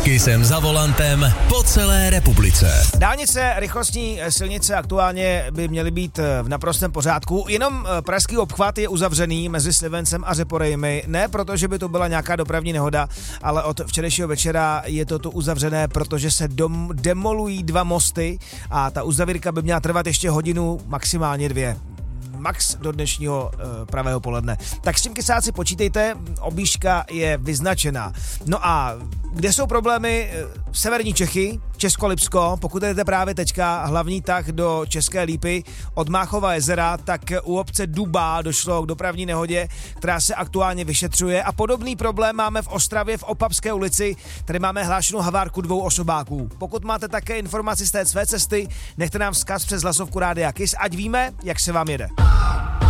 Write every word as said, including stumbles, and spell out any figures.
Kysem za volantem po celé republice. Dálnice, rychlostní silnice aktuálně by měly být v naprostém pořádku, jenom pražský obchvat je uzavřený mezi Slivencem a Řeporejmi, ne proto, že by to byla nějaká dopravní nehoda, ale od včerejšího večera je to tu uzavřené, protože se dom, demolují dva mosty a ta uzavírka by měla trvat ještě hodinu, maximálně dvě. Max do dnešního uh, pravého poledne. Tak s tím, kysáci, počítejte, objížďka je vyznačená. No a kde jsou problémy? Severní Čechy, Česko-Lipsko, pokud jdete právě teďka hlavní tah do České Lípy od Máchova jezera, tak u obce Dubá došlo k dopravní nehodě, která se aktuálně vyšetřuje a podobný problém máme v Ostravě v Opavské ulici, tady máme hlášenou havárku dvou osobáků. Pokud máte také informaci z té své cesty, nechte nám vzkaz přes hlasovku Rádia Kiss, ať víme, jak se vám jede.